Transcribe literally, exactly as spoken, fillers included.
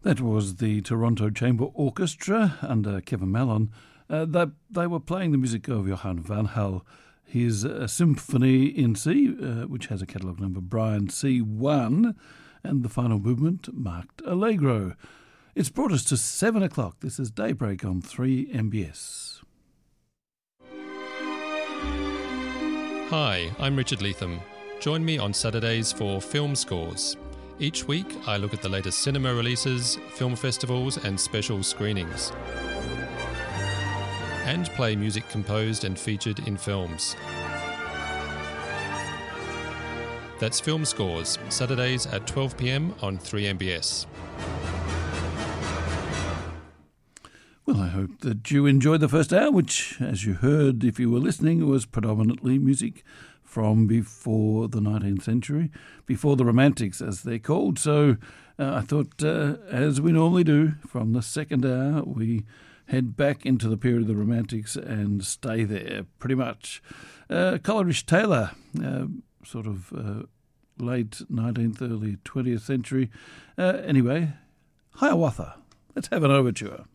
That was the Toronto Chamber Orchestra under Kevin Mallon. Uh, they, they were playing the music of Johann van Hal, his uh, Symphony in C, uh, which has a catalogue number Brian C one, and the final movement marked Allegro. It's brought us to seven o'clock. This is Daybreak on three M B S. Hi, I'm Richard Leatham. Join me on Saturdays for Film Scores. Each week, I look at the latest cinema releases, film festivals and special screenings, and play music composed and featured in films. That's Film Scores, Saturdays at twelve p m on three M B S. Well, I hope that you enjoyed the first hour, which, as you heard if you were listening, was predominantly music from before the nineteenth century, before the Romantics, as they're called. So uh, I thought, uh, as we normally do, from the second hour, we head back into the period of the Romantics and stay there, pretty much. Uh, Coleridge Taylor, uh, sort of uh, late nineteenth, early twentieth century. Uh, anyway, Hiawatha. Let's have an overture.